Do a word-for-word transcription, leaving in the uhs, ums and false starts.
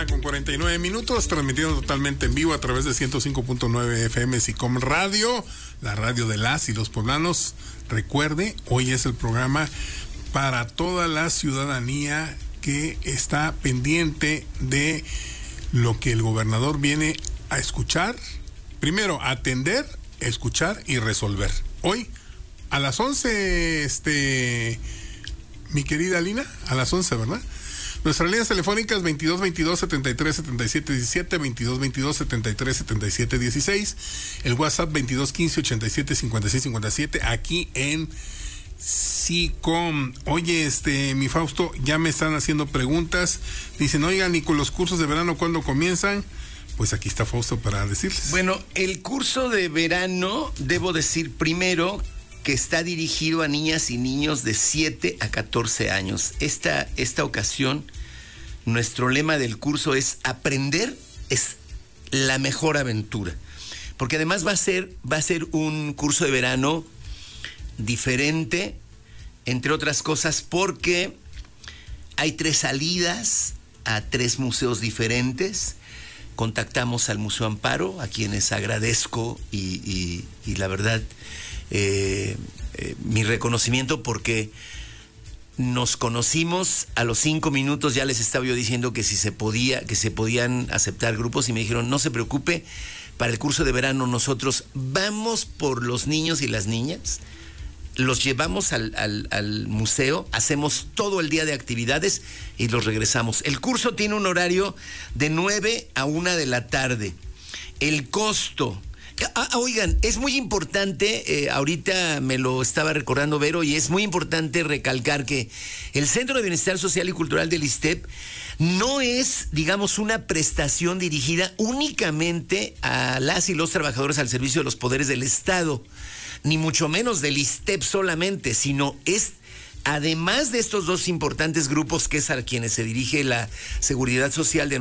mañana con cuarenta y nueve minutos, transmitiendo totalmente en vivo a través de ciento cinco punto nueve F M SICOM Radio, la radio de las y los poblanos. Recuerde, hoy es el programa para toda la ciudadanía que está pendiente de lo que el gobernador viene a escuchar, primero atender, escuchar y resolver. Hoy a las once, este, mi querida Lina, a las once, ¿verdad? Nuestras líneas telefónicas veintidós veintidós setenta y tres setenta y siete diecisiete, veintidós veintidós setenta y tres setenta y siete dieciséis, el WhatsApp veintidós quince ochenta y siete cincuenta y seis cincuenta y siete, aquí en SICOM. Oye, este, mi Fausto, ya me están haciendo preguntas. Dicen, oigan, ¿y con los cursos de verano cuándo comienzan? Pues aquí está Fausto para decirles. Bueno, el curso de verano, debo decir primero que está dirigido a niñas y niños de siete a catorce años. Esta, esta ocasión, nuestro lema del curso es aprender es la mejor aventura. Porque además va a ser, va a ser un curso de verano diferente, entre otras cosas, porque hay tres salidas a tres museos diferentes. Contactamos al Museo Amparo, a quienes agradezco y, y, y la verdad, eh, eh, mi reconocimiento, porque nos conocimos a los cinco minutos. Ya les estaba yo diciendo que si se podía, que se podían aceptar grupos, y me dijeron, no se preocupe, para el curso de verano nosotros vamos por los niños y las niñas, los llevamos al, al, al museo, hacemos todo el día de actividades y los regresamos. El curso tiene un horario de nueve a una de la tarde. El costo... Ah, oigan, es muy importante, eh, ahorita me lo estaba recordando Vero, y es muy importante recalcar que el Centro de Bienestar Social y Cultural del ISSSTEP no es, digamos, una prestación dirigida únicamente a las y los trabajadores al servicio de los poderes del Estado, ni mucho menos del ISSSTEP solamente, sino es, además de estos dos importantes grupos que es a quienes se dirige la seguridad social de